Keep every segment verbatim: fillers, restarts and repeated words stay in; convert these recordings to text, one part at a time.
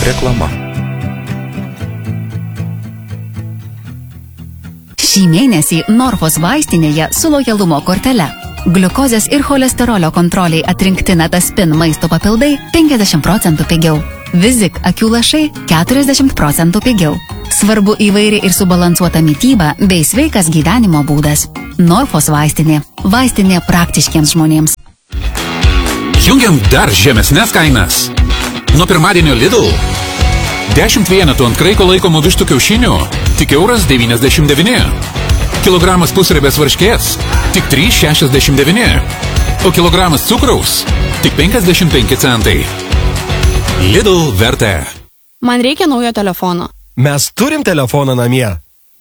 Reklama. Šį mėnesį Norfos vaistinėje su lojalumo kortele. Gliukozės ir cholesterolio kontroliai atrinkti Netaspin maisto papildai penkiasdešimt procentų pigiau. Vizik akių lašai keturiasdešimt procentų pigiau. Svarbu įvairi ir subalansuota mityba bei sveikas gyvenimo būdas. Norfos vaistinė. Vaistinė praktiškiems žmonėms. Jungiam dar žemesnes kainas. Nuo pirmadienio Lidl. dešimt vienetų ant kraiko laikomų vištų kiaušinių. Tik euras devyniasdešimt devyni. Kilogramas pusriebės varškės. Tik trys šešiasdešimt devyni. O kilogramas cukraus. Tik penkiasdešimt penki centai. Lidl vertė. Man reikia naujo telefono. Mes turim telefoną namie.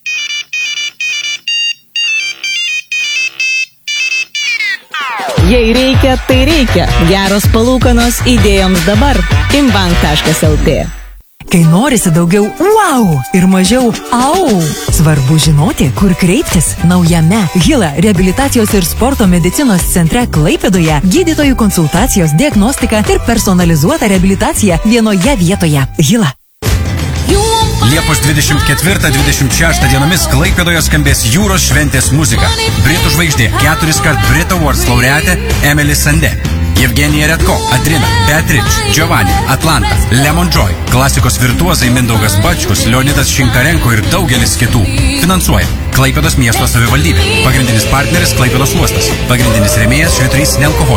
Jei reikia, tai reikia. Geros palūkanos idėjoms dabar. imbank taškas lt. Kai norisi daugiau wow ir mažiau au, svarbu žinoti, kur kreiptis. Naujame Hila reabilitacijos ir sporto medicinos centre Klaipėdoje gydytojų konsultacijos, diagnostika ir personalizuota reabilitacija vienoje vietoje. Hila. Liepos dvidešimt ketvirtą dvidešimt šeštą dienomis Klaipėdoje skambės jūros šventės muzika. Britų žvaigždė, keturis kart Brit Awards laureatė Emily Sandé. Evgenija Redko, Adrina, Beatrice, Giovanni, Atlanta, Lemon Joy, klasikos virtuozai Mindaugas Bačkus, Leonidas Šinkarenko ir daugelis kitų. Finansuoja Klaipėdos miesto savivaldybė. Pagrindinis partneris Klaipėdos uostas. Pagrindinis rėmėjas Švyturys nealkoholis.